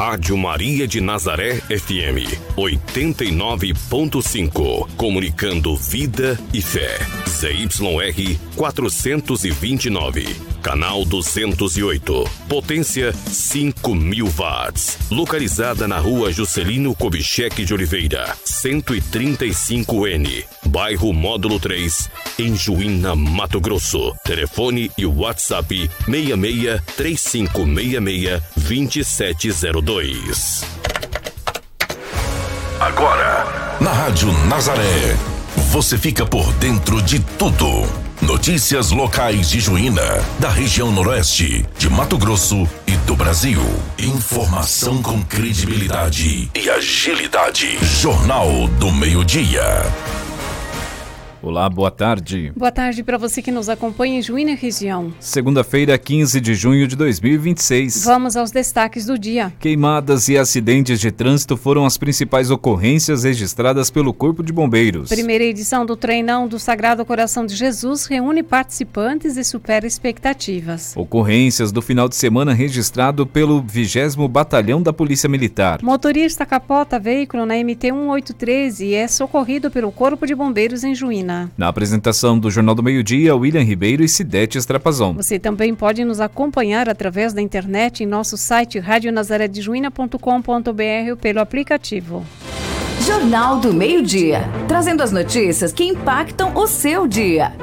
Rádio Maria de Nazaré FM 89.5. Comunicando vida e fé. ZYR 429. Canal 208. Potência 5.000 watts. Localizada na rua Juscelino Kubitschek de Oliveira, 135N. Bairro Módulo 3, em Juína, Mato Grosso. Telefone e WhatsApp 66-3566-2702. Agora, na Rádio Nazaré, você fica por dentro de tudo. Notícias locais de Juína, da região noroeste, de Mato Grosso e do Brasil. Informação com credibilidade e agilidade. Jornal do Meio-Dia. Olá, boa tarde. Boa tarde para você que nos acompanha em Juína região. Segunda-feira, 15 de junho de 2026. Vamos aos destaques do dia. Queimadas e acidentes de trânsito foram as principais ocorrências registradas pelo Corpo de Bombeiros. Primeira edição do Treinão do Sagrado Coração de Jesus reúne participantes e supera expectativas. Ocorrências do final de semana registrado pelo 20º Batalhão da Polícia Militar. Motorista capota veículo na MT-1813 e é socorrido pelo Corpo de Bombeiros em Juína. Na apresentação do Jornal do Meio-Dia, William Ribeiro e Cidete Estrapazon. Você também pode nos acompanhar através da internet em nosso site radionazaredejuína.com.br ou pelo aplicativo. Jornal do Meio-Dia, trazendo as notícias que impactam o seu dia.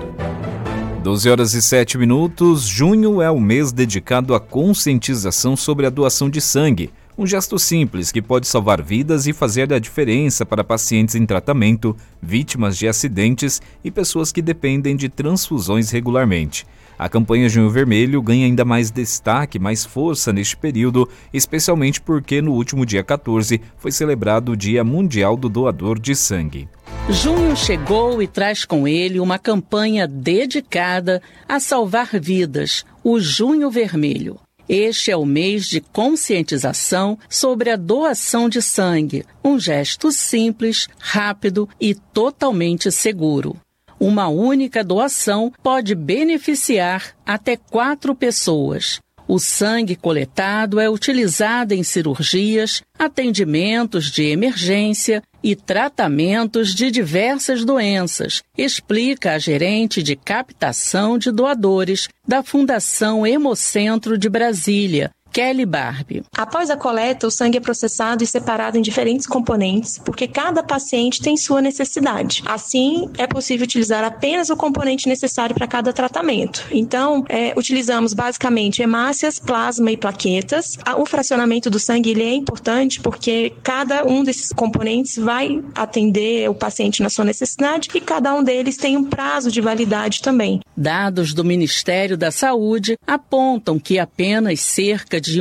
12h07. Junho é o mês dedicado à conscientização sobre a doação de sangue. Um gesto simples que pode salvar vidas e fazer a diferença para pacientes em tratamento, vítimas de acidentes e pessoas que dependem de transfusões regularmente. A campanha Junho Vermelho ganha ainda mais destaque, mais força neste período, especialmente porque no último dia 14 foi celebrado o Dia Mundial do Doador de Sangue. Junho chegou e traz com ele uma campanha dedicada a salvar vidas, o Junho Vermelho. Este é o mês de conscientização sobre a doação de sangue, um gesto simples, rápido e totalmente seguro. Uma única doação pode beneficiar até 4 pessoas. O sangue coletado é utilizado em cirurgias, atendimentos de emergência e tratamentos de diversas doenças, explica a gerente de captação de doadores da Fundação Hemocentro de Brasília, Kelly Barbie. Após a coleta, o sangue é processado e separado em diferentes componentes, porque cada paciente tem sua necessidade. Assim, é possível utilizar apenas o componente necessário para cada tratamento. Então, utilizamos basicamente hemácias, plasma e plaquetas. O fracionamento do sangue ele é importante porque cada um desses componentes vai atender o paciente na sua necessidade e cada um deles tem um prazo de validade também. Dados do Ministério da Saúde apontam que apenas cerca de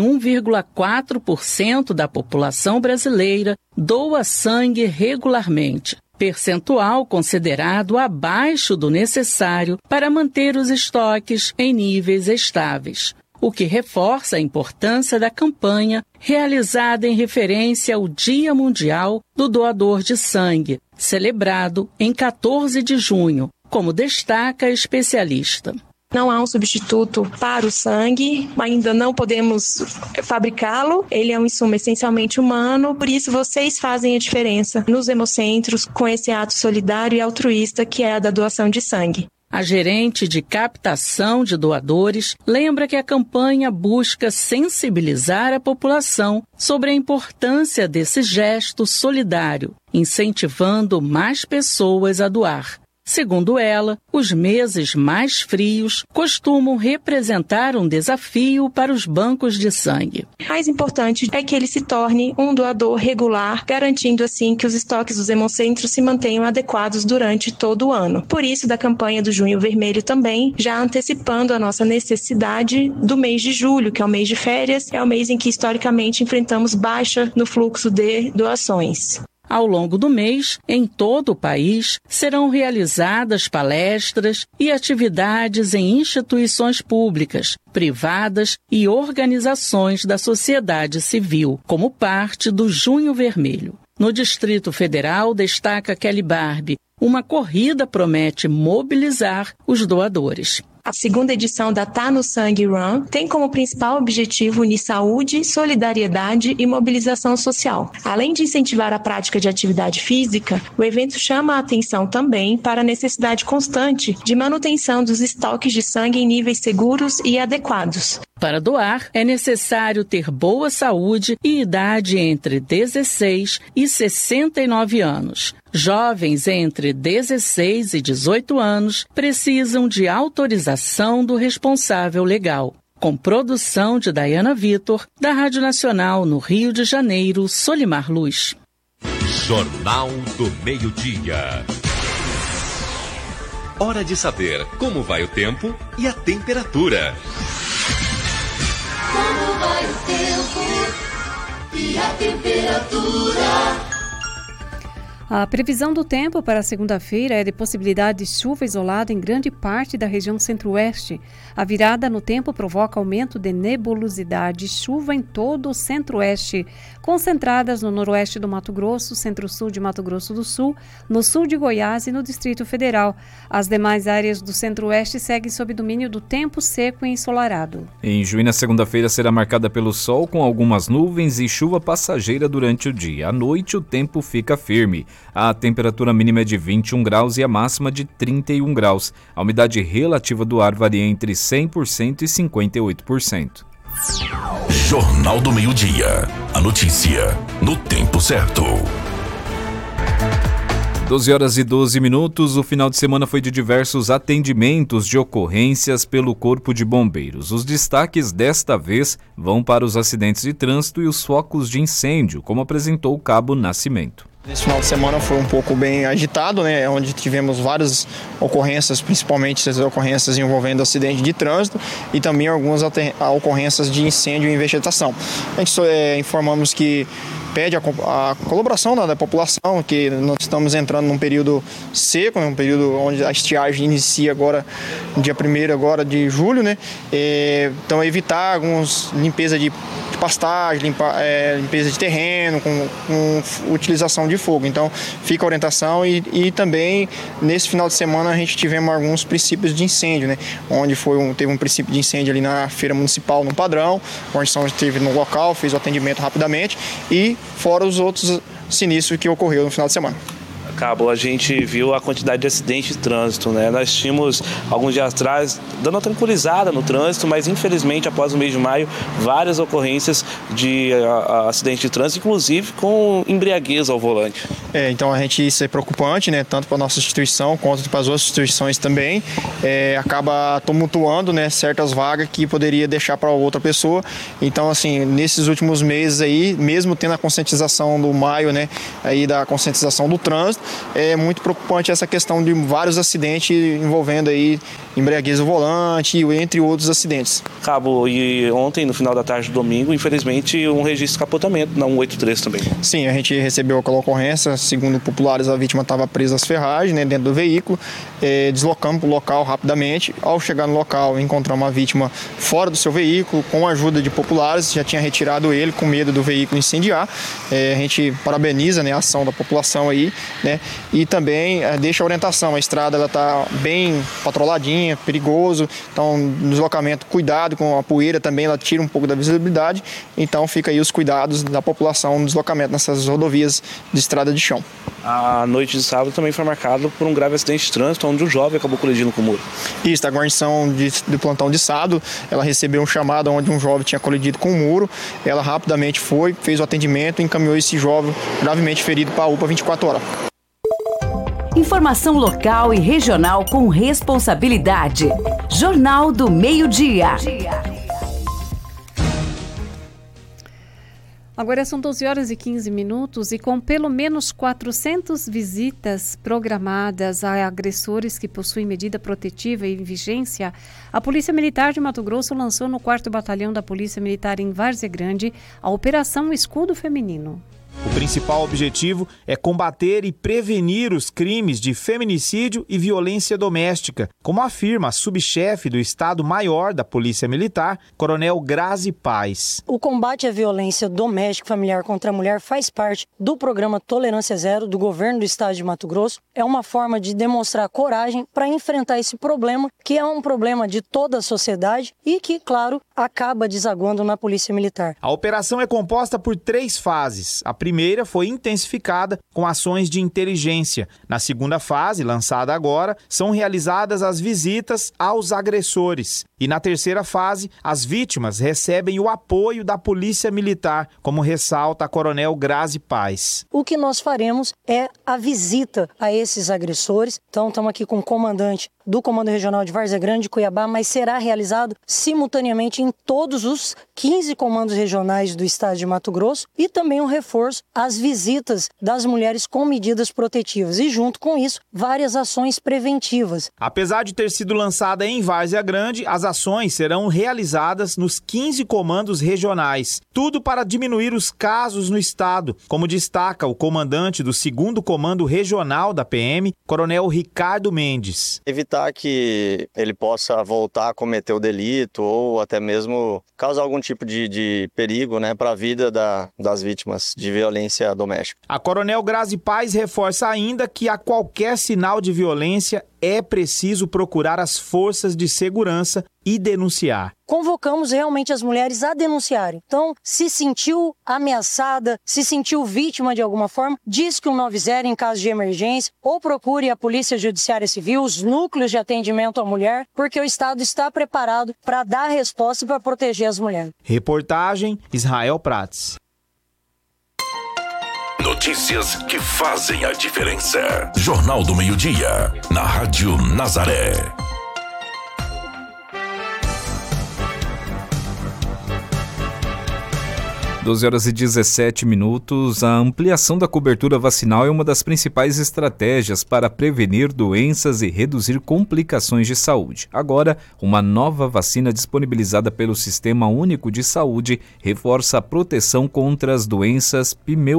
1,4% da população brasileira doa sangue regularmente, percentual considerado abaixo do necessário para manter os estoques em níveis estáveis, o que reforça a importância da campanha realizada em referência ao Dia Mundial do Doador de Sangue, celebrado em 14 de junho, como destaca a especialista. Não há um substituto para o sangue, ainda não podemos fabricá-lo, ele é um insumo essencialmente humano, por isso vocês fazem a diferença nos hemocentros com esse ato solidário e altruísta que é a da doação de sangue. A gerente de captação de doadores lembra que a campanha busca sensibilizar a população sobre a importância desse gesto solidário, incentivando mais pessoas a doar. Segundo ela, os meses mais frios costumam representar um desafio para os bancos de sangue. O mais importante é que ele se torne um doador regular, garantindo assim que os estoques dos hemocentros se mantenham adequados durante todo o ano. Por isso, da campanha do Junho Vermelho também, já antecipando a nossa necessidade do mês de julho, que é o mês de férias, é o mês em que historicamente enfrentamos baixa no fluxo de doações. Ao longo do mês, em todo o país, serão realizadas palestras e atividades em instituições públicas, privadas e organizações da sociedade civil, como parte do Junho Vermelho. No Distrito Federal, destaca Kelly Barbie, uma corrida promete mobilizar os doadores. A segunda edição da Tá no Sangue Run tem como principal objetivo unir saúde, solidariedade e mobilização social. Além de incentivar a prática de atividade física, o evento chama a atenção também para a necessidade constante de manutenção dos estoques de sangue em níveis seguros e adequados. Para doar, é necessário ter boa saúde e idade entre 16 e 69 anos. Jovens entre 16 e 18 anos precisam de autorização do responsável legal. Com produção de Dayana Vitor, da Rádio Nacional no Rio de Janeiro, Solimar Luz. Jornal do Meio-Dia. Hora de saber como vai o tempo e a temperatura. Como vai o tempo e a temperatura? A previsão do tempo para segunda-feira é de possibilidade de chuva isolada em grande parte da região centro-oeste. A virada no tempo provoca aumento de nebulosidade e chuva em todo o centro-oeste, concentradas no noroeste do Mato Grosso, centro-sul de Mato Grosso do Sul, no sul de Goiás e no Distrito Federal. As demais áreas do centro-oeste seguem sob domínio do tempo seco e ensolarado. Em Juí, na segunda-feira será marcada pelo sol com algumas nuvens e chuva passageira durante o dia. À noite o tempo fica firme. A temperatura mínima é de 21 graus e a máxima de 31 graus. A umidade relativa do ar varia entre 100% e 58%. Jornal do Meio-Dia. A notícia no tempo certo. 12 horas e 12 minutos, o final de semana foi de diversos atendimentos de ocorrências pelo Corpo de Bombeiros. Os destaques desta vez vão para os acidentes de trânsito e os focos de incêndio, como apresentou o Cabo Nascimento. Esse final de semana foi um pouco bem agitado, né? Onde tivemos várias ocorrências, principalmente essas ocorrências envolvendo acidente de trânsito e também algumas ocorrências de incêndio e vegetação. A gente informamos que pede a colaboração da população, que nós estamos entrando num período seco, um período onde a estiagem inicia agora, dia 1º agora de julho, né? Então evitar algumas limpeza de pastagem, limpeza de terreno, com utilização de fogo. Então fica a orientação e também nesse final de semana a gente tivemos alguns princípios de incêndio, né? Onde teve um princípio de incêndio ali na feira municipal no Padrão, onde esteve no local, fez o atendimento rapidamente e fora os outros sinistros que ocorreu no final de semana. Cabo, a gente viu a quantidade de acidentes de trânsito, né? Nós tínhamos, alguns dias atrás, dando uma tranquilizada no trânsito, mas infelizmente, após o mês de maio, várias ocorrências de acidentes de trânsito, inclusive com embriaguez ao volante. Então isso é preocupante, né? Tanto para a nossa instituição quanto para as outras instituições também. Acaba tumultuando, né? Certas vagas que poderia deixar para outra pessoa. Então, assim, nesses últimos meses aí, mesmo tendo a conscientização do maio, né? Aí da conscientização do trânsito, é muito preocupante essa questão de vários acidentes envolvendo aí embriaguez ao volante, entre outros acidentes. Cabo, e ontem, no final da tarde do domingo, infelizmente, um registro de capotamento na 183 também. Sim, a gente recebeu aquela ocorrência, segundo populares, a vítima estava presa às ferragens, né, dentro do veículo, deslocamos para o local rapidamente. Ao chegar no local, encontramos a vítima fora do seu veículo, com a ajuda de populares, já tinha retirado ele com medo do veículo incendiar. A gente parabeniza, né, a ação da população aí, né, e também deixa a orientação, a estrada está bem patroladinha, perigoso, então no deslocamento, cuidado com a poeira também, ela tira um pouco da visibilidade, então fica aí os cuidados da população no deslocamento nessas rodovias de estrada de chão. A noite de sábado também foi marcada por um grave acidente de trânsito, onde um jovem acabou colidindo com o muro. Isso, a guarnição do plantão de sábado, ela recebeu um chamado onde um jovem tinha colidido com o muro, ela rapidamente fez o atendimento e encaminhou esse jovem gravemente ferido para a UPA 24 horas. Informação local e regional com responsabilidade. Jornal do Meio-Dia. Agora são 12 horas e 15 minutos e com pelo menos 400 visitas programadas a agressores que possuem medida protetiva em vigência, a Polícia Militar de Mato Grosso lançou no 4º Batalhão da Polícia Militar em Várzea Grande a Operação Escudo Feminino. O principal objetivo é combater e prevenir os crimes de feminicídio e violência doméstica, como afirma a subchefe do Estado-Maior da Polícia Militar, Coronel Grazi Paz. O combate à violência doméstica e familiar contra a mulher faz parte do programa Tolerância Zero do governo do estado de Mato Grosso. É uma forma de demonstrar coragem para enfrentar esse problema, que é um problema de toda a sociedade e que, claro, acaba desaguando na Polícia Militar. A operação é composta por 3 fases. A primeira foi intensificada com ações de inteligência. Na segunda fase, lançada agora, são realizadas as visitas aos agressores. E na terceira fase, as vítimas recebem o apoio da Polícia Militar, como ressalta a Coronel Grazi Paz. O que nós faremos é a visita a esses agressores. Então, estamos aqui com o comandante do Comando Regional de Várzea Grande de Cuiabá, mas será realizado simultaneamente em todos os 15 comandos regionais do estado de Mato Grosso e também um reforço às visitas das mulheres com medidas protetivas e, junto com isso, várias ações preventivas. Apesar de ter sido lançada em Várzea Grande, as ações serão realizadas nos 15 comandos regionais. Tudo para diminuir os casos no estado, como destaca o comandante do 2º Comando Regional da PM, Coronel Ricardo Mendes. Evitar que ele possa voltar a cometer o delito ou até mesmo causar algum tipo de perigo, para a vida das vítimas de violência doméstica. A Coronel Grazi Paz reforça ainda que a qualquer sinal de violência é preciso procurar as forças de segurança e denunciar. Convocamos realmente as mulheres a denunciarem. Então, se sentiu ameaçada, se sentiu vítima de alguma forma, diz que 190 em caso de emergência ou procure a Polícia Judiciária Civil, os núcleos de atendimento à mulher, porque o Estado está preparado para dar resposta e para proteger as mulheres. Reportagem Israel Prates. Notícias que fazem a diferença. Jornal do Meio-Dia, na Rádio Nazaré. Horas e 17 minutos. A ampliação da cobertura vacinal é uma das principais estratégias para prevenir doenças e reduzir complicações de saúde. Agora, uma nova vacina disponibilizada pelo Sistema Único de Saúde reforça a proteção contra as doenças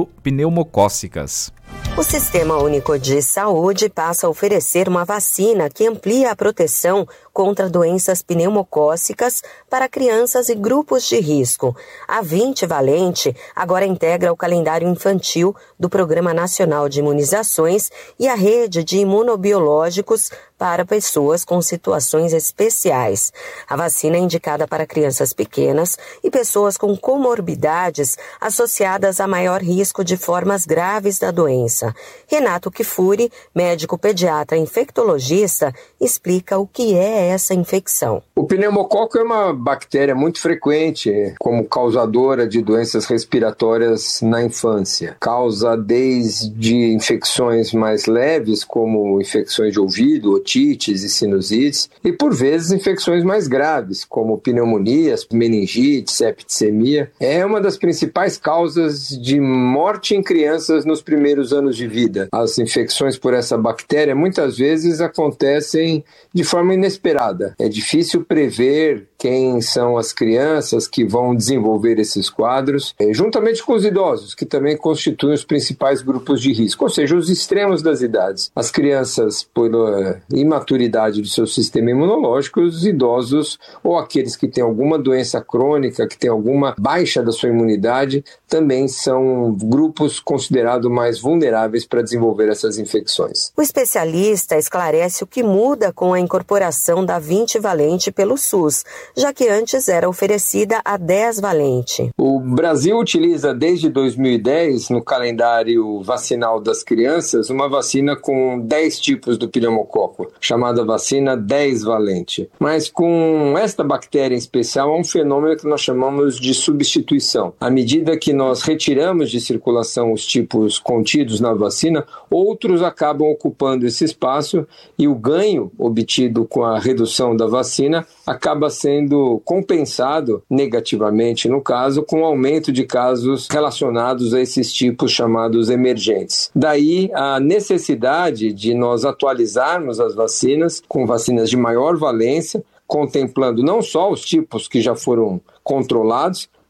pneumocócicas. O Sistema Único de Saúde passa a oferecer uma vacina que amplia a proteção contra doenças pneumocócicas para crianças e grupos de risco. A 20-valente agora integra o calendário infantil do Programa Nacional de Imunizações e a rede de imunobiológicos para pessoas com situações especiais. A vacina é indicada para crianças pequenas e pessoas com comorbidades associadas a maior risco de formas graves da doença. Renato Kifuri, médico pediatra infectologista, explica o que é essa infecção. O pneumococo é uma bactéria muito frequente como causadora de doenças respiratórias na infância. Causa desde infecções mais leves, como infecções de ouvido, otites e sinusites, e por vezes infecções mais graves, como pneumonias, meningite, septicemia. É uma das principais causas de morte em crianças nos primeiros anos de vida. As infecções por essa bactéria muitas vezes acontecem de forma inesperada. É difícil prever quem são as crianças que vão desenvolver esses quadros, juntamente com os idosos, que também constituem os principais grupos de risco, ou seja, os extremos das idades. As crianças, pela imaturidade do seu sistema imunológico, os idosos ou aqueles que têm alguma doença crônica, que têm alguma baixa da sua imunidade, também são grupos considerados mais vulneráveis para desenvolver essas infecções. O especialista esclarece o que muda com a incorporação da 20-valente pelo SUS, já que antes era oferecida a 10-valente. O Brasil utiliza desde 2010, no calendário vacinal das crianças, uma vacina com 10 tipos do pneumococo, chamada vacina 10-valente. Mas com esta bactéria em especial, há um fenômeno que nós chamamos de substituição. À medida que nós retiramos de circulação os tipos contidos na vacina, outros acabam ocupando esse espaço e o ganho obtido com a redução da vacina acaba sendo compensado negativamente, no caso, com o aumento de casos relacionados a esses tipos chamados emergentes. Daí a necessidade de nós atualizarmos as vacinas com vacinas de maior valência, contemplando não só os tipos que já foram controlados,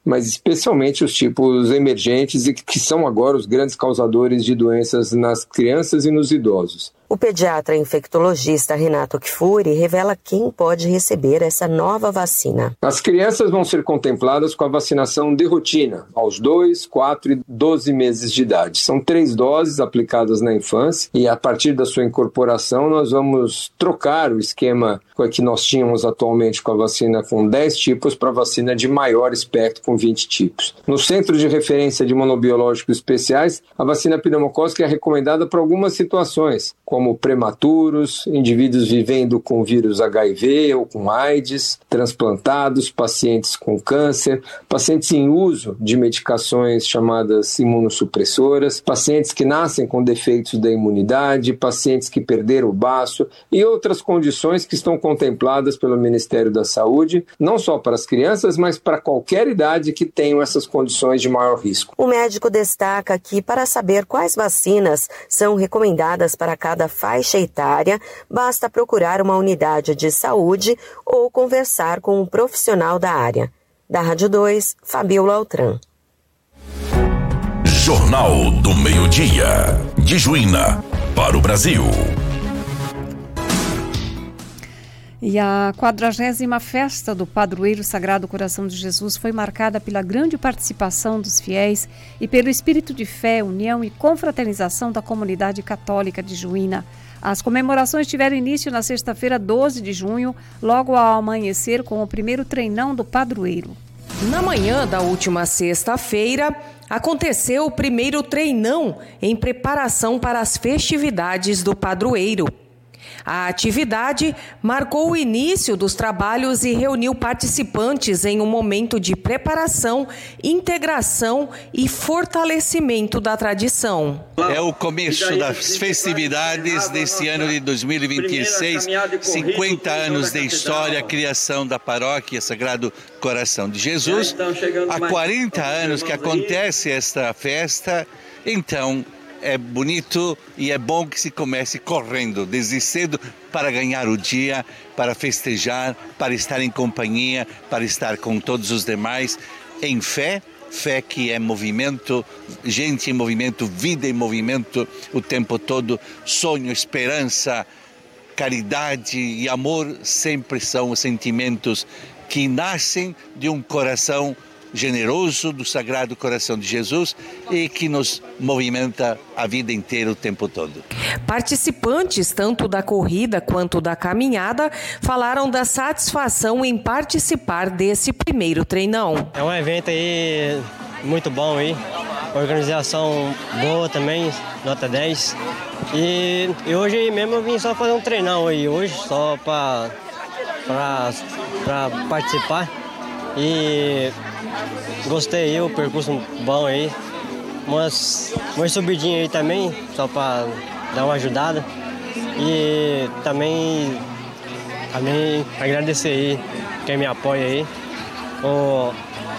mas especialmente os tipos emergentes e que são agora os grandes causadores de doenças nas crianças e nos idosos. O pediatra infectologista Renato Kfouri revela quem pode receber essa nova vacina. As crianças vão ser contempladas com a vacinação de rotina, aos 2, 4 e 12 meses de idade. São 3 doses aplicadas na infância e a partir da sua incorporação nós vamos trocar o esquema que nós tínhamos atualmente com a vacina com 10 tipos para a vacina de maior espectro com 20 tipos. No Centro de Referência de Imunobiológicos Especiais, a vacina pneumocócica é recomendada para algumas situações, como prematuros, indivíduos vivendo com vírus HIV ou com AIDS, transplantados, pacientes com câncer, pacientes em uso de medicações chamadas imunossupressoras, pacientes que nascem com defeitos da imunidade, pacientes que perderam o baço e outras condições que estão contempladas pelo Ministério da Saúde, não só para as crianças, mas para qualquer idade que tenham essas condições de maior risco. O médico destaca que para saber quais vacinas são recomendadas para cada faixa etária, basta procurar uma unidade de saúde ou conversar com um profissional da área. Da Rádio 2, Fabiola Altran. Jornal do Meio-Dia, de Juína, para o Brasil. E a 40ª Festa do Padroeiro Sagrado Coração de Jesus foi marcada pela grande participação dos fiéis e pelo espírito de fé, união e confraternização da comunidade católica de Juína. As comemorações tiveram início na sexta-feira, 12 de junho, logo ao amanhecer, com o primeiro treinão do padroeiro. Na manhã da última sexta-feira, aconteceu o primeiro treinão em preparação para as festividades do padroeiro. A atividade marcou o início dos trabalhos e reuniu participantes em um momento de preparação, integração e fortalecimento da tradição. É o começo das festividades desse ano de 2026, 50 anos de história, criação da paróquia Sagrado Coração de Jesus. Há 40 anos que acontece esta festa, então é bonito e é bom que se comece correndo desde cedo para ganhar o dia, para festejar, para estar em companhia, para estar com todos os demais em fé. Fé que é movimento, gente em movimento, vida em movimento o tempo todo, sonho, esperança, caridade e amor sempre são os sentimentos que nascem de um coração generoso do Sagrado Coração de Jesus e que nos movimenta a vida inteira o tempo todo. Participantes tanto da corrida quanto da caminhada falaram da satisfação em participar desse primeiro treinão. É um evento aí muito bom aí, organização boa também, nota 10. E hoje mesmo eu vim só fazer um treinão aí hoje, só para participar. E gostei aí, o percurso bom aí, umas subidinhas aí também, só para dar uma ajudada. E também agradecer aí quem me apoia aí, o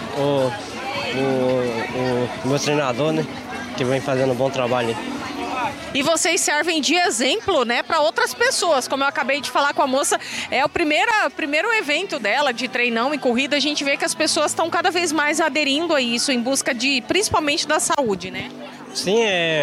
meu treinador, né, que vem fazendo um bom trabalho aí. E vocês servem de exemplo, né, para outras pessoas. Como eu acabei de falar com a moça, é o primeiro evento dela de treinão e corrida. A gente vê que as pessoas estão cada vez mais aderindo a isso, em busca principalmente da saúde, né? Sim,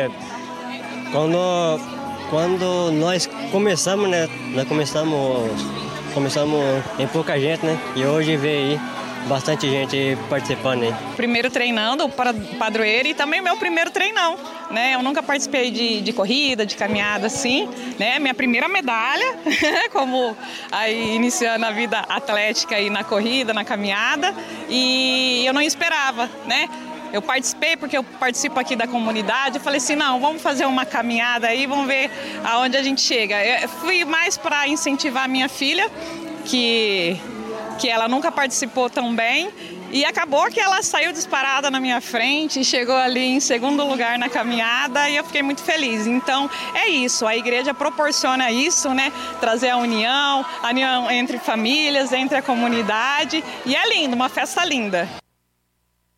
quando nós começamos, né, nós começamos em pouca gente, né, e hoje veio aí bastante gente participando aí. Primeiro treinando para padroeiro e também meu primeiro treinão, né? Eu nunca participei de corrida, de caminhada assim, né? Minha primeira medalha, como aí iniciando a vida atlética aí na corrida, na caminhada, e eu não esperava, né? Eu participei porque eu participo aqui da comunidade, eu falei assim, não, vamos fazer uma caminhada aí, vamos ver aonde a gente chega. Eu fui mais para incentivar a minha filha, que ela nunca participou tão bem, e acabou que ela saiu disparada na minha frente, chegou ali em segundo lugar na caminhada e eu fiquei muito feliz. Então é isso, a igreja proporciona isso, né? Trazer a união entre famílias, entre a comunidade, e é lindo, uma festa linda.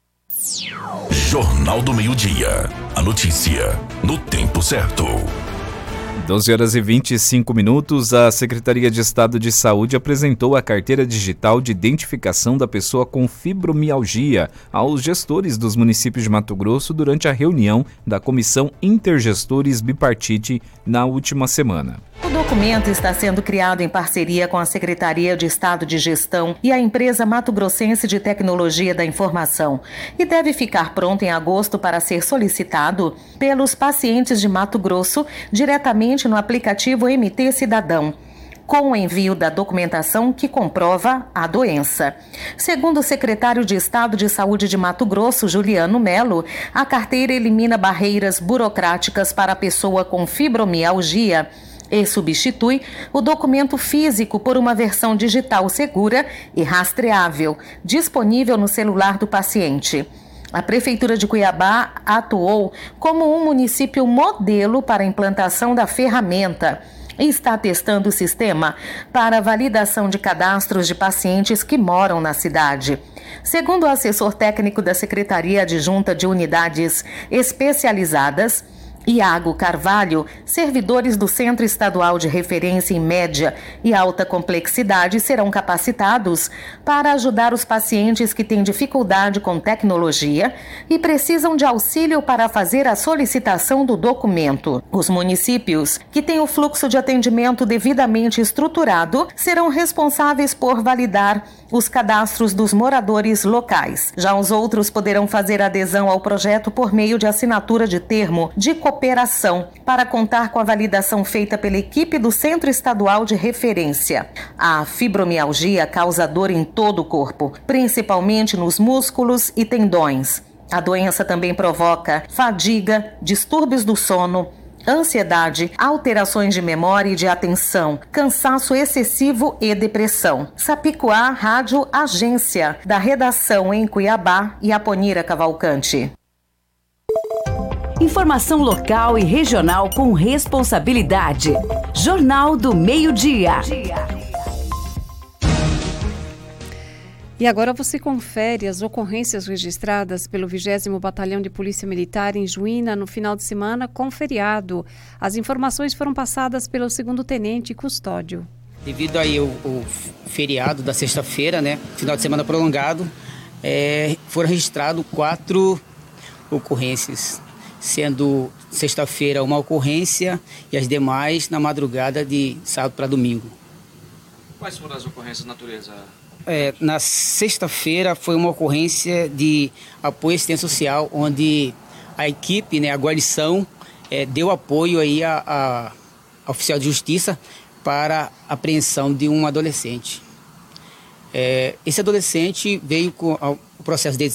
Jornal do Meio-Dia, a notícia no tempo certo. 12 horas e 25 minutos, a Secretaria de Estado de Saúde apresentou a carteira digital de identificação da pessoa com fibromialgia aos gestores dos municípios de Mato Grosso durante a reunião da Comissão Intergestores Bipartite na última semana. O documento está sendo criado em parceria com a Secretaria de Estado de Gestão e a empresa Mato Grossense de Tecnologia da Informação e deve ficar pronto em agosto para ser solicitado pelos pacientes de Mato Grosso diretamente no aplicativo MT Cidadão, com o envio da documentação que comprova a doença. Segundo o secretário de Estado de Saúde de Mato Grosso, Juliano Melo, a carteira elimina barreiras burocráticas para a pessoa com fibromialgia e substitui o documento físico por uma versão digital segura e rastreável, disponível no celular do paciente. A Prefeitura de Cuiabá atuou como um município modelo para a implantação da ferramenta e está testando o sistema para validação de cadastros de pacientes que moram na cidade. Segundo o assessor técnico da Secretaria Adjunta de Unidades Especializadas, Iago Carvalho, servidores do Centro Estadual de Referência em Média e Alta Complexidade serão capacitados para ajudar os pacientes que têm dificuldade com tecnologia e precisam de auxílio para fazer a solicitação do documento. Os municípios que têm o fluxo de atendimento devidamente estruturado serão responsáveis por validar os cadastros dos moradores locais. Já os outros poderão fazer adesão ao projeto por meio de assinatura de termo de cooperação para contar com a validação feita pela equipe do Centro Estadual de Referência. A fibromialgia causa dor em todo o corpo, principalmente nos músculos e tendões. A doença também provoca fadiga, distúrbios do sono, ansiedade, alterações de memória e de atenção, cansaço excessivo e depressão. Sapicoá, Rádio Agência, da redação em Cuiabá e Aponira Cavalcante. Informação local e regional com responsabilidade. Jornal do Meio-Dia. E agora você confere as ocorrências registradas pelo 20º Batalhão de Polícia Militar em Juína no final de semana com feriado. As informações foram passadas pelo 2º Tenente Custódio. Devido aí o feriado da sexta-feira, né, final de semana prolongado, foram registrados 4 ocorrências, sendo sexta-feira uma ocorrência e as demais na madrugada de sábado para domingo. Quais foram as ocorrências de natureza? Na sexta-feira foi uma ocorrência de apoio à assistência social, onde a equipe, né, a guarnição, deu apoio aí a oficial de justiça para a apreensão de um adolescente. Esse adolescente veio com o processo dele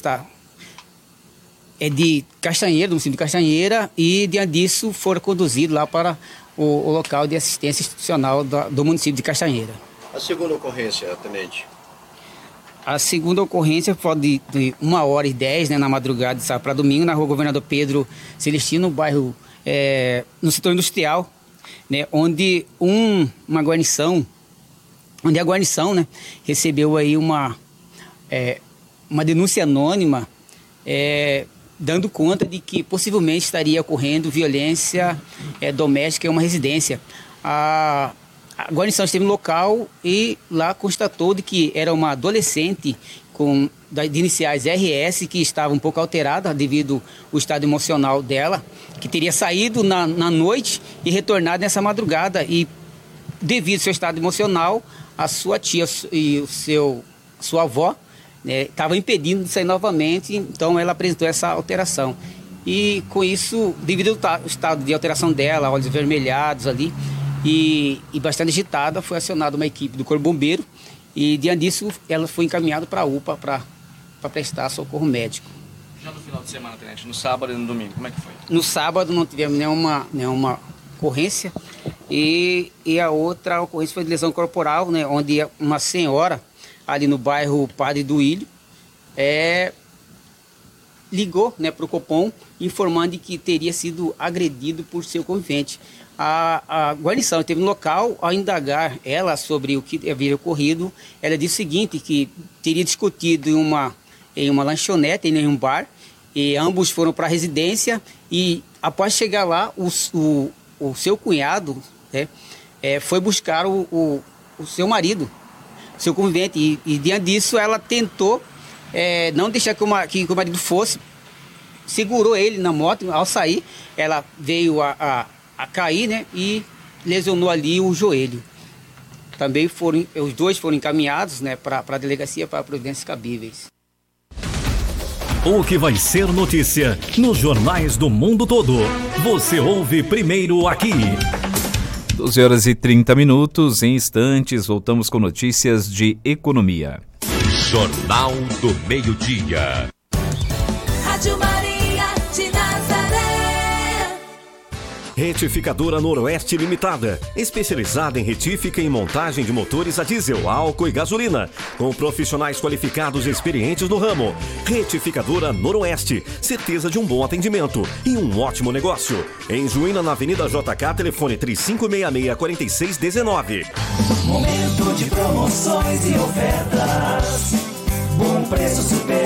de Castanheira, do município de Castanheira, e diante disso foram conduzidos lá para o local de assistência institucional do município de Castanheira. A segunda ocorrência, tenente? A segunda ocorrência foi de 1h10, né, na madrugada de sábado para domingo, na rua Governador Pedro Celestino, no bairro, no setor industrial, né, onde a guarnição, né, recebeu aí uma denúncia anônima, dando conta de que possivelmente estaria ocorrendo violência doméstica em uma residência. A guarnição esteve no local e lá constatou de que era uma adolescente de iniciais RS, que estava um pouco alterada devido ao estado emocional dela, que teria saído na noite e retornado nessa madrugada, e devido ao seu estado emocional, a sua tia e sua avó estavam impedindo de sair novamente, então ela apresentou essa alteração. E com isso, devido ao estado de alteração dela, olhos avermelhados ali, e bastante agitada, foi acionada uma equipe do Corpo Bombeiro e, diante disso, ela foi encaminhada para a UPA para prestar socorro médico. Já no final de semana, tenente, no sábado e no domingo, como é que foi? No sábado não tivemos nenhuma ocorrência e a outra ocorrência foi de lesão corporal, né, onde uma senhora ali no bairro Padre Duílio ligou, né, para o Copom informando de que teria sido agredido por seu convivente. A guarnição esteve no local. Ao indagar ela sobre o que havia ocorrido, ela disse o seguinte, que teria discutido em uma lanchonete, em um bar, e ambos foram para a residência e após chegar lá, o seu cunhado, né, foi buscar o seu marido, seu convivente, e diante disso ela tentou não deixar que o marido fosse, segurou ele na moto. Ao sair, ela veio a cair, né, e lesionou ali o joelho. Também os dois foram encaminhados, né, para a delegacia para providências cabíveis. O que vai ser notícia nos jornais do mundo todo. Você ouve primeiro aqui. 12h30. Em instantes, voltamos com notícias de economia. Jornal do Meio-Dia. Rádio Maria de Nazaré. Retificadora Noroeste Limitada, especializada em retífica e montagem de motores a diesel, álcool e gasolina, com profissionais qualificados e experientes no ramo. Retificadora Noroeste, certeza de um bom atendimento e um ótimo negócio. Em Juína, na Avenida JK, telefone 3566-4619. Momento de promoções e ofertas. Bom Preço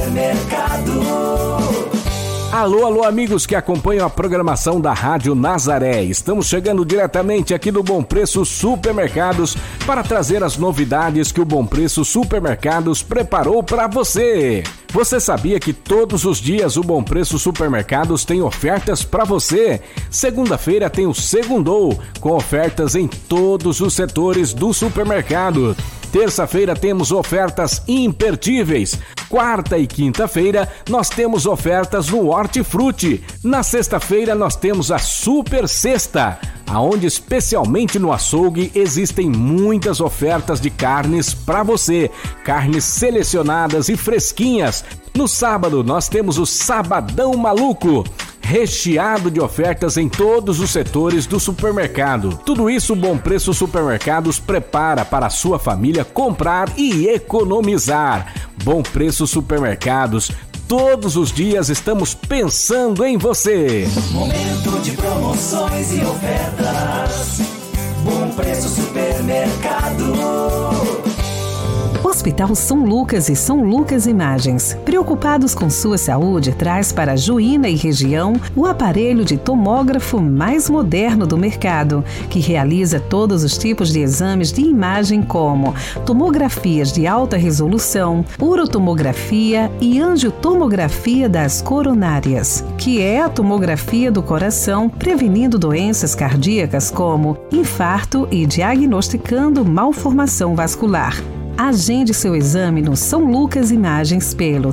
Supermercado. Alô, amigos que acompanham a programação da Rádio Nazaré. Estamos chegando diretamente aqui do Bom Preço Supermercados para trazer as novidades que o Bom Preço Supermercados preparou para você. Você sabia que todos os dias o Bom Preço Supermercados tem ofertas para você? Segunda-feira tem o Segundou, com ofertas em todos os setores do supermercado. Terça-feira temos ofertas imperdíveis. Quarta e quinta-feira nós temos ofertas no Hortifruti. Na sexta-feira nós temos a Super Sexta, aonde especialmente no açougue existem muitas ofertas de carnes para você. Carnes selecionadas e fresquinhas. No sábado nós temos o Sabadão Maluco, recheado de ofertas em todos os setores do supermercado. Tudo isso o Bom Preço Supermercados prepara para a sua família comprar e economizar. Bom Preço Supermercados, todos os dias estamos pensando em você. Momento de promoções e ofertas. Bom Preço Supermercado. Hospital São Lucas e São Lucas Imagens, preocupados com sua saúde, traz para Juína e região o aparelho de tomógrafo mais moderno do mercado, que realiza todos os tipos de exames de imagem como tomografias de alta resolução, urotomografia e angiotomografia das coronárias, que é a tomografia do coração, prevenindo doenças cardíacas como infarto e diagnosticando malformação vascular. Agende seu exame no São Lucas Imagens pelo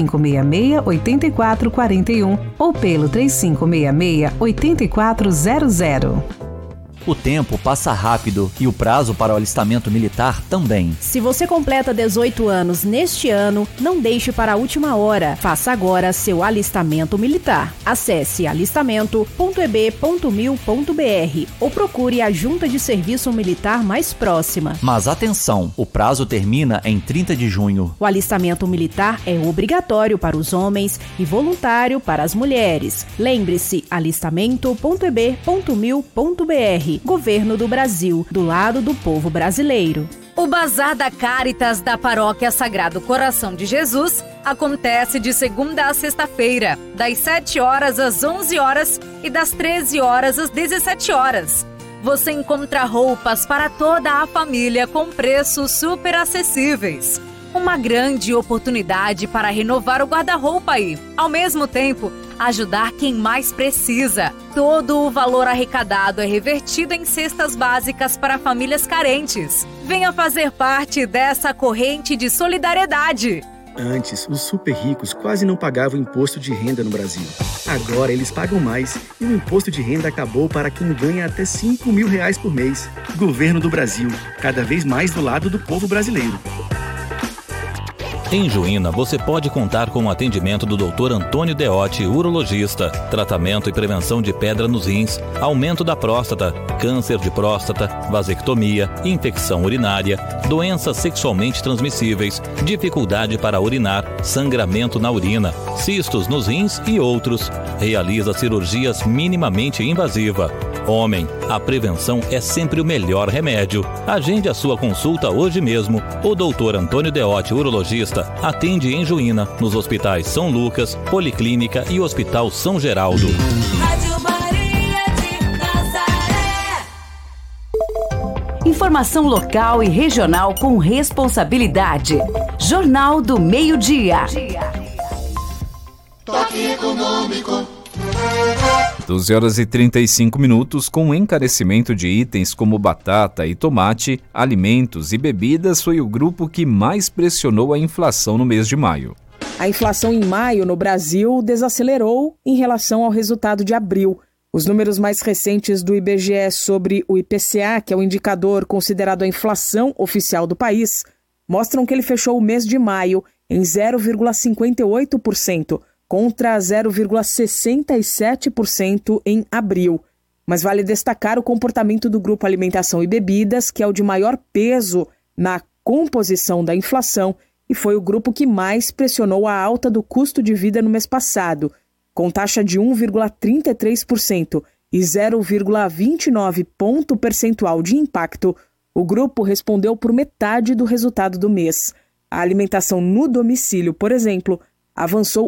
3566-8441 ou pelo 3566-8400. O tempo passa rápido e o prazo para o alistamento militar também. Se você completa 18 anos neste ano, não deixe para a última hora. Faça agora seu alistamento militar. Acesse alistamento.eb.mil.br ou procure a Junta de Serviço Militar mais próxima. Mas atenção, o prazo termina em 30 de junho. O alistamento militar é obrigatório para os homens e voluntário para as mulheres. Lembre-se, alistamento.eb.mil.br. Governo do Brasil, do lado do povo brasileiro. O Bazar da Caritas da Paróquia Sagrado Coração de Jesus acontece de segunda a sexta-feira, das 7 horas às 11 horas e das 13 horas às 17 horas. Você encontra roupas para toda a família com preços super acessíveis. Uma grande oportunidade para renovar o guarda-roupa e, ao mesmo tempo, ajudar quem mais precisa. Todo o valor arrecadado é revertido em cestas básicas para famílias carentes. Venha fazer parte dessa corrente de solidariedade. Antes, os super ricos quase não pagavam imposto de renda no Brasil. Agora eles pagam mais e o imposto de renda acabou para quem ganha até R$5.000 por mês. Governo do Brasil, cada vez mais do lado do povo brasileiro. Em Juína, você pode contar com o atendimento do Dr. Antônio Deotti, urologista, tratamento e prevenção de pedra nos rins, aumento da próstata, câncer de próstata, vasectomia, infecção urinária, doenças sexualmente transmissíveis, dificuldade para urinar, sangramento na urina, cistos nos rins e outros. Realiza cirurgias minimamente invasiva. Homem, a prevenção é sempre o melhor remédio. Agende a sua consulta hoje mesmo. O Dr. Antônio Deotti, urologista, atende em Juína, nos hospitais São Lucas, Policlínica e Hospital São Geraldo. Rádio Maria de Nazaré. Informação local e regional com responsabilidade. Jornal do Meio-Dia. Toque econômico. 12h35, com o encarecimento de itens como batata e tomate, alimentos e bebidas foi o grupo que mais pressionou a inflação no mês de maio. A inflação em maio no Brasil desacelerou em relação ao resultado de abril. Os números mais recentes do IBGE sobre o IPCA, que é o indicador considerado a inflação oficial do país, mostram que ele fechou o mês de maio em 0,58%, contra 0,67% em abril. Mas vale destacar o comportamento do grupo Alimentação e Bebidas, que é o de maior peso na composição da inflação e foi o grupo que mais pressionou a alta do custo de vida no mês passado, com taxa de 1,33% e 0,29 ponto percentual de impacto. O grupo respondeu por metade do resultado do mês. A alimentação no domicílio, por exemplo, avançou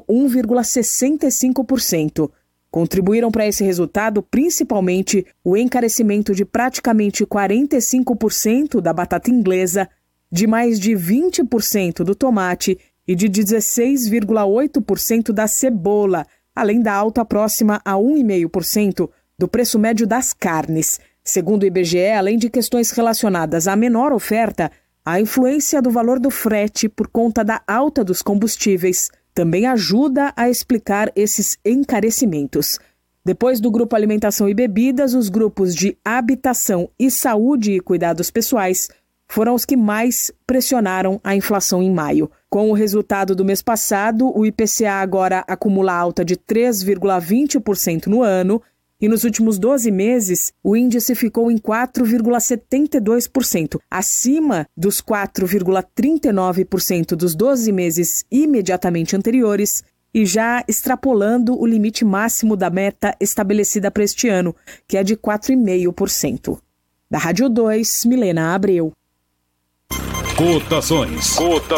1,65%. Contribuíram para esse resultado principalmente o encarecimento de praticamente 45% da batata inglesa, de mais de 20% do tomate e de 16,8% da cebola, além da alta próxima a 1,5% do preço médio das carnes. Segundo o IBGE, além de questões relacionadas à menor oferta, a influência do valor do frete por conta da alta dos combustíveis também ajuda a explicar esses encarecimentos. Depois do grupo Alimentação e Bebidas, os grupos de Habitação e Saúde e Cuidados Pessoais foram os que mais pressionaram a inflação em maio. Com o resultado do mês passado, o IPCA agora acumula alta de 3,20% no ano e nos últimos 12 meses o índice ficou em 4,72%, acima dos 4,39% dos 12 meses imediatamente anteriores e já extrapolando o limite máximo da meta estabelecida para este ano, que é de 4,5%. Da Rádio 2, Milena Abreu. Cotações.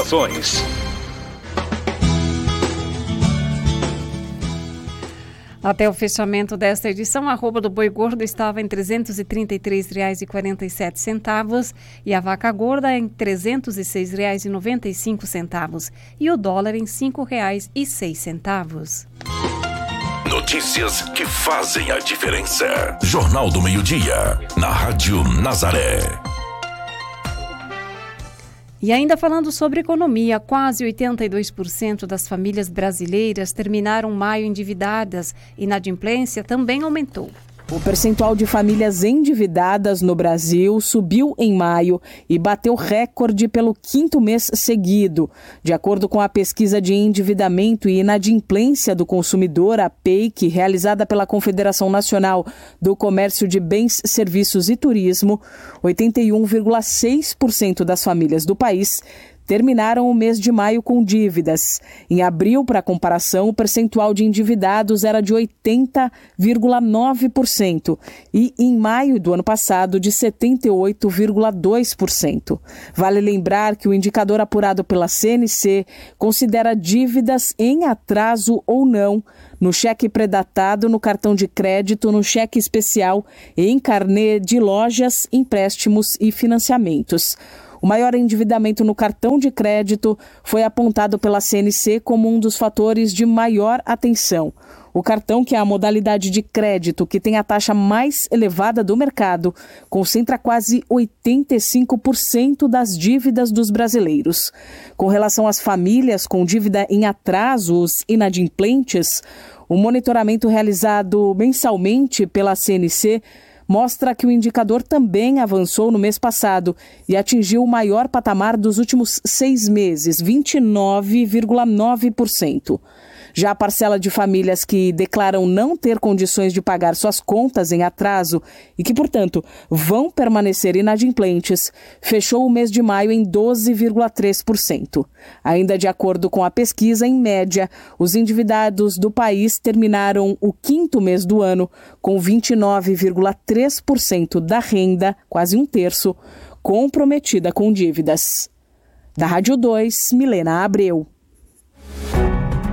Até o fechamento desta edição, a arroba do boi gordo estava em R$ 333,47 e a vaca gorda em R$ 306,95 e o dólar em R$ 5,06. Notícias que fazem a diferença. Jornal do Meio-Dia, na Rádio Nazaré. E ainda falando sobre economia, quase 82% das famílias brasileiras terminaram maio endividadas. Inadimplência também aumentou. O percentual de famílias endividadas no Brasil subiu em maio e bateu recorde pelo 5º mês seguido. De acordo com a pesquisa de endividamento e inadimplência do consumidor, a PEIC, realizada pela Confederação Nacional do Comércio de Bens, Serviços e Turismo, 81,6% das famílias do país terminaram o mês de maio com dívidas. Em abril, para comparação, o percentual de endividados era de 80,9% e em maio do ano passado de 78,2%. Vale lembrar que o indicador apurado pela CNC considera dívidas em atraso ou não no cheque predatado, no cartão de crédito, no cheque especial e em carnê de lojas, empréstimos e financiamentos. O maior endividamento no cartão de crédito foi apontado pela CNC como um dos fatores de maior atenção. O cartão, que é a modalidade de crédito que tem a taxa mais elevada do mercado, concentra quase 85% das dívidas dos brasileiros. Com relação às famílias com dívida em atraso, os inadimplentes, o monitoramento realizado mensalmente pela CNC mostra que o indicador também avançou no mês passado e atingiu o maior patamar dos últimos 6 meses, 29,9%. Já a parcela de famílias que declaram não ter condições de pagar suas contas em atraso e que, portanto, vão permanecer inadimplentes, fechou o mês de maio em 12,3%. Ainda de acordo com a pesquisa, em média, os endividados do país terminaram o 5º mês do ano com 29,3% da renda, quase um terço, comprometida com dívidas. Da Rádio 2, Milena Abreu.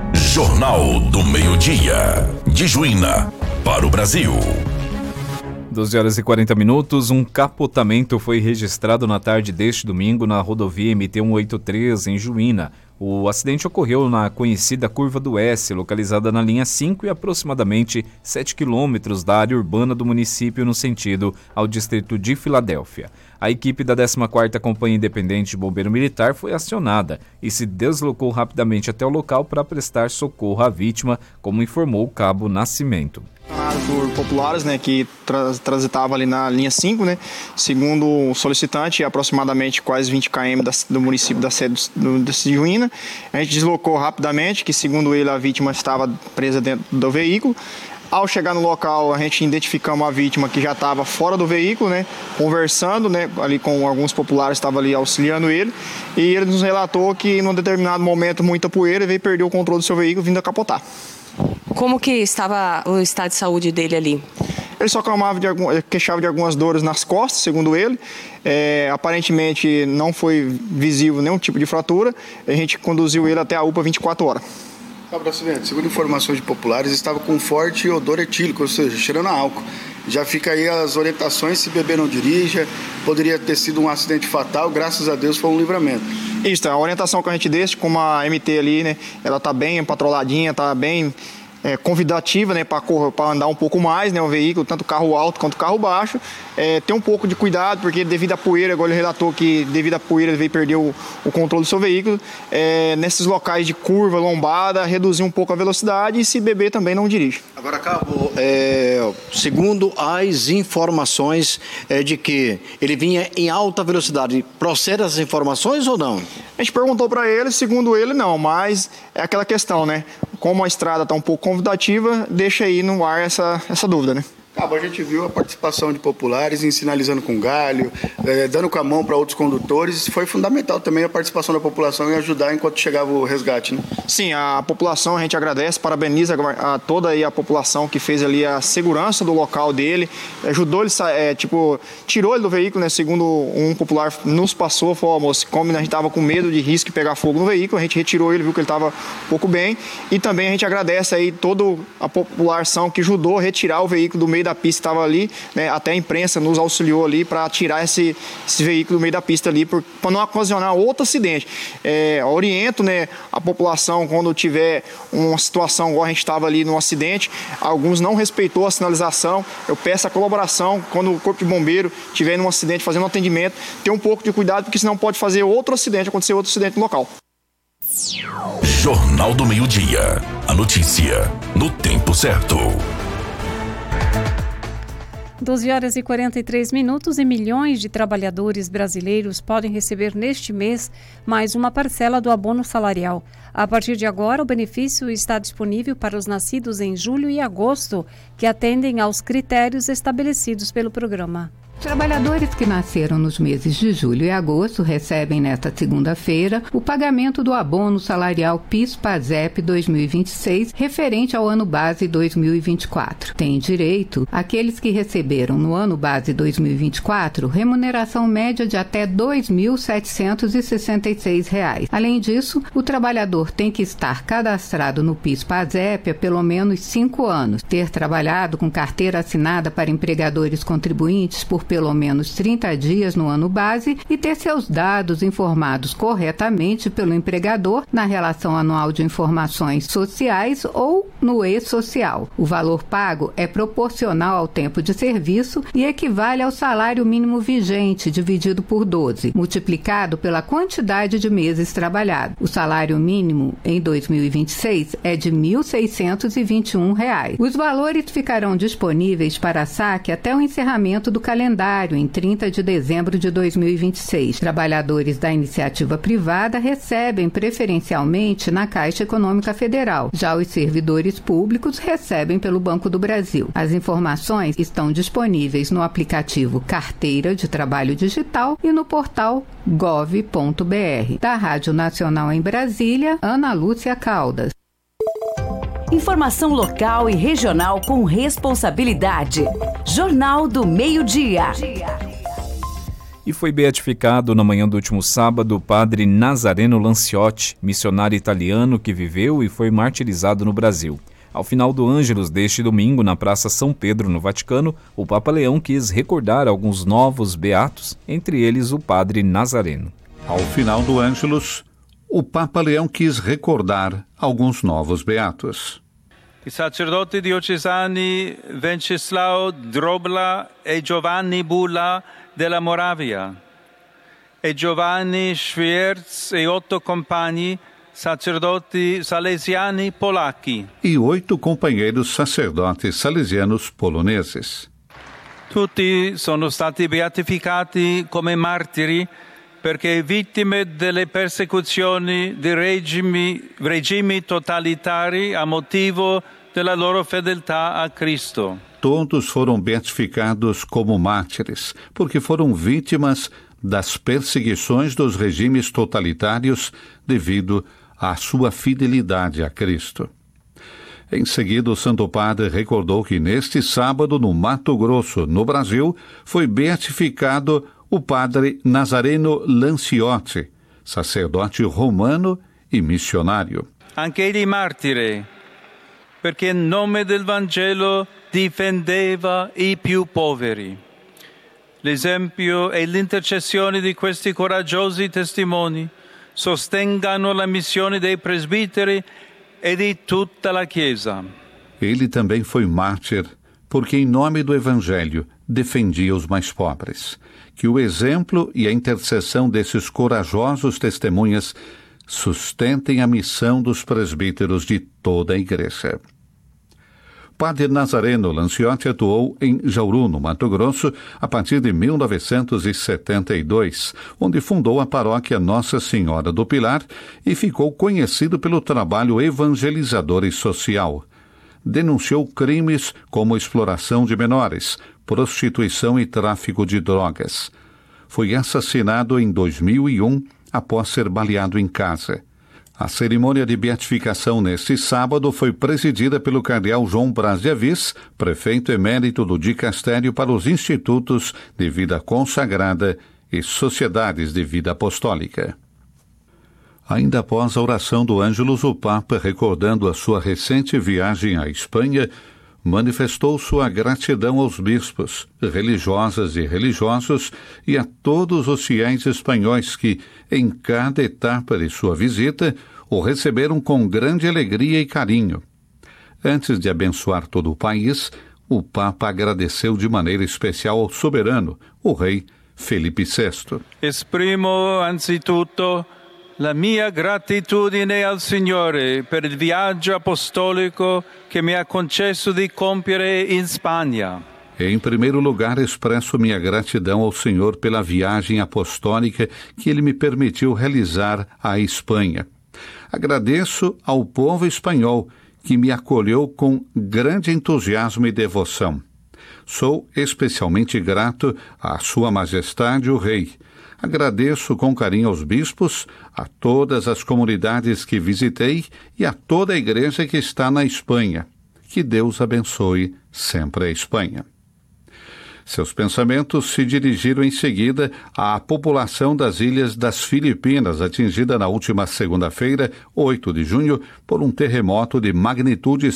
Jornal do Meio-Dia, de Juína, para o Brasil. 12h40, um capotamento foi registrado na tarde deste domingo na rodovia MT-183 em Juína. O acidente ocorreu na conhecida Curva do S, localizada na linha 5 e aproximadamente 7 quilômetros da área urbana do município no sentido ao distrito de Filadélfia. A equipe da 14ª Companhia Independente de Bombeiro Militar foi acionada e se deslocou rapidamente até o local para prestar socorro à vítima, como informou o Cabo Nascimento. Por populares, né, que transitava ali na linha 5, né, segundo o solicitante, aproximadamente quase 20 km do município da sede de Juína. A gente deslocou rapidamente, que segundo ele a vítima estava presa dentro do veículo. Ao chegar no local, a gente identificamos a vítima que já estava fora do veículo, né, conversando, né, ali com alguns populares, estava ali auxiliando ele, e ele nos relatou que em um determinado momento, muita poeira, ele veio perder o controle do seu veículo vindo a capotar. Como que estava o estado de saúde dele ali? Ele só queixava de algumas dores nas costas, segundo ele. Aparentemente não foi visível nenhum tipo de fratura. A gente conduziu ele até a UPA 24 horas. Cabo Nascimento, segundo informações de populares, estava com forte odor etílico, ou seja, cheirando a álcool. Já fica aí as orientações, se beber não dirija, poderia ter sido um acidente fatal, graças a Deus foi um livramento. Isso, a orientação que a gente deixa, como a MT ali, né, ela tá bem patroladinha, tá bem convidativa, né, para andar um pouco mais, né, o veículo, tanto carro alto quanto carro baixo. Ter um pouco de cuidado, porque devido à poeira, agora ele relatou que devido à poeira ele veio perder o controle do seu veículo. Nesses locais de curva, lombada, reduzir um pouco a velocidade e se beber também não dirige. Agora, Cabo, segundo as informações de que ele vinha em alta velocidade, procede essas informações ou não? A gente perguntou para ele, segundo ele não, mas é aquela questão, né? Como a estrada está um pouco convidativa, deixa aí no ar essa dúvida, né? Cabo, a gente viu a participação de populares em sinalizando com galho, dando com a mão para outros condutores. Foi fundamental também a participação da população em ajudar enquanto chegava o resgate, né? Sim, a população, a gente agradece, parabeniza a toda aí a população que fez ali a segurança do local dele, ajudou ele, tirou ele do veículo, né? Segundo um popular nos passou, falou, moço, como a gente estava com medo de risco de pegar fogo no veículo, a gente retirou ele, viu que ele estava um pouco bem. E também a gente agradece aí toda a população que ajudou a retirar o veículo do meio da pista, estava ali, né, até a imprensa nos auxiliou ali para tirar esse veículo do meio da pista ali, para não ocasionar outro acidente. Oriento, né, a população, quando tiver uma situação igual a gente estava ali no acidente, alguns não respeitou a sinalização, eu peço a colaboração, quando o Corpo de Bombeiro estiver num acidente fazendo um atendimento, ter um pouco de cuidado, porque senão pode fazer acontecer outro acidente no local. Jornal do Meio-Dia. A notícia no tempo certo. 12h43 e milhões de trabalhadores brasileiros podem receber neste mês mais uma parcela do abono salarial. A partir de agora, o benefício está disponível para os nascidos em julho e agosto, que atendem aos critérios estabelecidos pelo programa. Trabalhadores que nasceram nos meses de julho e agosto recebem nesta segunda-feira o pagamento do abono salarial PIS/PASEP 2026, referente ao ano base 2024. Têm direito aqueles que receberam no ano base 2024 remuneração média de até R$ 2.766. Além disso, o trabalhador tem que estar cadastrado no PIS/PASEP há pelo menos 5 anos, ter trabalhado com carteira assinada para empregadores contribuintes por pelo menos 30 dias no ano base e ter seus dados informados corretamente pelo empregador na relação anual de informações sociais ou no e-social. O valor pago é proporcional ao tempo de serviço e equivale ao salário mínimo vigente dividido por 12, multiplicado pela quantidade de meses trabalhados. O salário mínimo em 2026 é de R$ 1.621. Os valores ficarão disponíveis para saque até o encerramento do calendário em 30 de dezembro de 2026. Trabalhadores da iniciativa privada recebem preferencialmente na Caixa Econômica Federal. Já os servidores públicos recebem pelo Banco do Brasil. As informações estão disponíveis no aplicativo Carteira de Trabalho Digital e no portal gov.br. Da Rádio Nacional em Brasília, Ana Lúcia Caldas. Informação local e regional com responsabilidade. Jornal do Meio-Dia. E foi beatificado na manhã do último sábado o padre Nazareno Lanciotti, missionário italiano que viveu e foi martirizado no Brasil. Ao final do Ângelus deste domingo, na Praça São Pedro, no Vaticano, o Papa Leão quis recordar alguns novos beatos, entre eles o Padre Nazareno. Ao final do Ângelus, o Papa Leão quis recordar alguns novos beatos. I sacerdoti diocesani Venceslao Drobla e Giovanni Bulla della Moravia, e Giovanni Schwierz e 8 compagni sacerdoti salesiani polacchi. E 8 companheiros sacerdotes salesianos poloneses. Tutti sono stati beatificati come martiri perché vittime delle persecuzioni di regimi totalitari a motivo della loro fedeltà a Cristo. Todos foram beatificados como mártires, porque foram vítimas das perseguições dos regimes totalitários devido à sua fidelidade a Cristo. Em seguida, o Santo Padre recordou que neste sábado, no Mato Grosso, no Brasil, foi beatificado o Padre Nazareno Lanciotti, sacerdote romano e missionário. Anche egli martire, perché in nome del Vangelo difendeva i più poveri. L'esempio e l'intercessione di questi coraggiosi testimoni sostengano la missione dei presbiteri e di tutta la Chiesa. Ele também foi mártir, porque em nome do Evangelho defendia os mais pobres. Que o exemplo e a intercessão desses corajosos testemunhas sustentem a missão dos presbíteros de toda a Igreja. Padre Nazareno Lanciotti atuou em Jauru, no Mato Grosso, a partir de 1972, onde fundou a paróquia Nossa Senhora do Pilar e ficou conhecido pelo trabalho evangelizador e social. Denunciou crimes como exploração de menores, prostituição e tráfico de drogas. Foi assassinado em 2001 após ser baleado em casa. A cerimônia de beatificação neste sábado foi presidida pelo cardeal João Braz de Avis, prefeito emérito do Dicastério para os Institutos de Vida Consagrada e Sociedades de Vida Apostólica. Ainda após a oração do Ângelus, o Papa, recordando a sua recente viagem à Espanha, manifestou sua gratidão aos bispos, religiosas e religiosos e a todos os fiéis espanhóis que, em cada etapa de sua visita, o receberam com grande alegria e carinho. Antes de abençoar todo o país, o Papa agradeceu de maneira especial ao soberano, o rei Felipe VI. Esprimo anzitutto la mia gratitudine al Signore per il viaggio apostolico che mi ha concesso di compiere in Spagna. Em primeiro lugar, expresso minha gratidão ao Senhor pela viagem apostólica que Ele me permitiu realizar à Espanha. Agradeço ao povo espanhol que me acolheu com grande entusiasmo e devoção. Sou especialmente grato à Sua Majestade o Rei. Agradeço com carinho aos bispos, a todas as comunidades que visitei e a toda a igreja que está na Espanha. Que Deus abençoe sempre a Espanha. Seus pensamentos se dirigiram em seguida à população das Ilhas das Filipinas, atingida na última segunda-feira, 8 de junho, por um terremoto de magnitude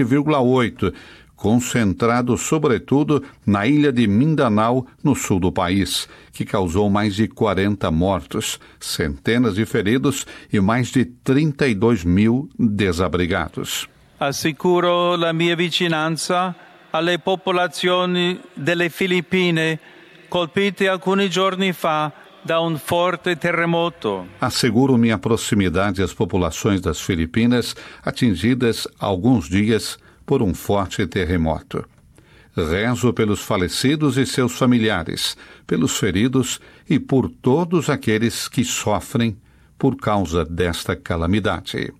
7,8, concentrado sobretudo na ilha de Mindanao, no sul do país, que causou mais de 40 mortos, centenas de feridos e mais de 32 mil desabrigados. Assicuro la mia vicinanza alle popolazioni delle Filippine colpite alcuni giorni fa da um forte terremoto. Asseguro minha proximidade às populações das Filipinas atingidas há alguns dias por um forte terremoto. Rezo pelos falecidos e seus familiares, pelos feridos e por todos aqueles que sofrem por causa desta calamidade.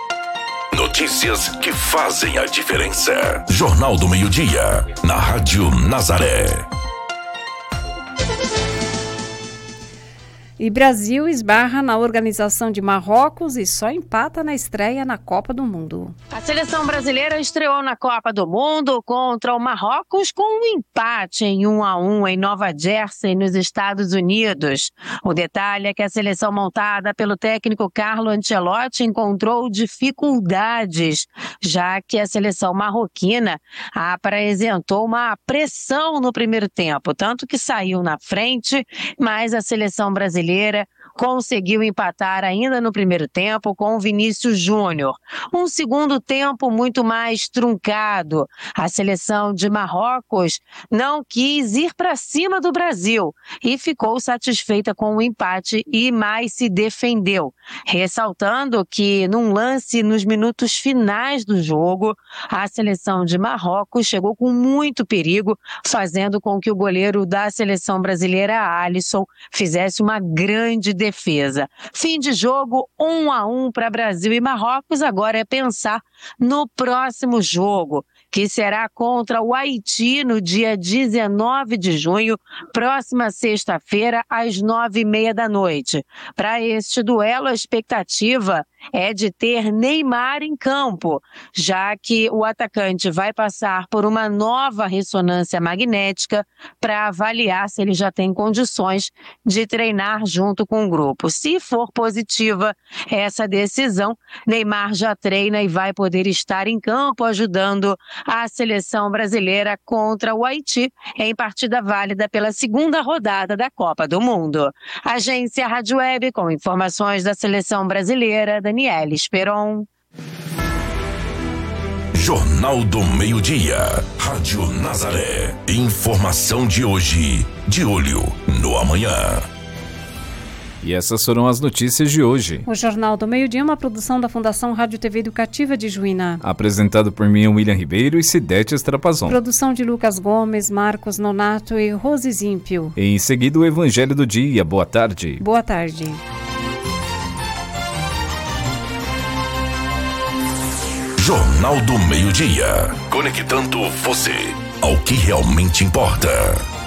Notícias que fazem a diferença. Jornal do Meio-Dia, na Rádio Nazaré. E Brasil esbarra na organização de Marrocos e só empata na estreia na Copa do Mundo. A seleção brasileira estreou na Copa do Mundo contra o Marrocos com um empate em 1-1 em Nova Jersey, nos Estados Unidos. O detalhe é que a seleção montada pelo técnico Carlo Ancelotti encontrou dificuldades, já que a seleção marroquina apresentou uma pressão no primeiro tempo, tanto que saiu na frente, mas a seleção brasileira conseguiu empatar ainda no primeiro tempo com o Vinícius Júnior. Um segundo tempo muito mais truncado. A seleção de Marrocos não quis ir para cima do Brasil e ficou satisfeita com o empate e mais se defendeu, ressaltando que num lance nos minutos finais do jogo, a seleção de Marrocos chegou com muito perigo, fazendo com que o goleiro da seleção brasileira, Alisson, fizesse uma grande defesa. Fim de jogo, 1-1 para Brasil e Marrocos. Agora é pensar no próximo jogo, que será contra o Haiti no dia 19 de junho, próxima sexta-feira, às 9h30 da noite. Para este duelo, a expectativa é de ter Neymar em campo, já que o atacante vai passar por uma nova ressonância magnética para avaliar se ele já tem condições de treinar junto com o grupo. Se for positiva essa decisão, Neymar já treina e vai poder estar em campo ajudando a seleção brasileira contra o Haiti em partida válida pela segunda rodada da Copa do Mundo. Agência Rádio Web com informações da seleção brasileira, Daniela Esperon. Jornal do Meio-Dia, Rádio Nazaré. Informação de hoje, de olho no amanhã. E essas foram as notícias de hoje. O Jornal do Meio-Dia é uma produção da Fundação Rádio TV Educativa de Juína. Apresentado por mim, William Ribeiro e Cidete Estrapazon. Produção de Lucas Gomes, Marcos Nonato e Rose Zímpio. Em seguida, o Evangelho do Dia. Boa tarde. Boa tarde. Jornal do Meio-Dia. Conectando você ao que realmente importa.